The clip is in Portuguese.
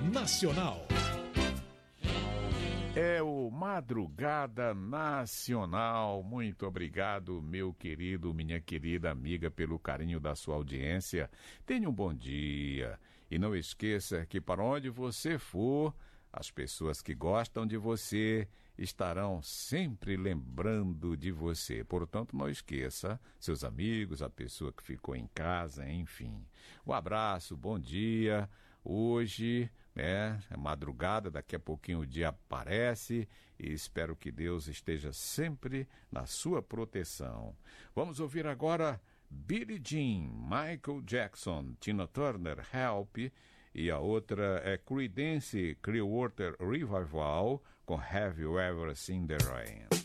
Nacional. É o Madrugada Nacional. Muito obrigado, meu querido, minha querida amiga, pelo carinho da sua audiência. Tenha um bom dia. E não esqueça que para onde você for, as pessoas que gostam de você estarão sempre lembrando de você. Portanto, não esqueça seus amigos, a pessoa que ficou em casa, enfim. Um abraço, bom dia. Hoje, é madrugada, daqui a pouquinho o dia aparece e espero que Deus esteja sempre na sua proteção. Vamos ouvir agora Billie Jean, Michael Jackson, Tina Turner, Help, e a outra é Creedence Clearwater Revival com Have You Ever Seen the Rain?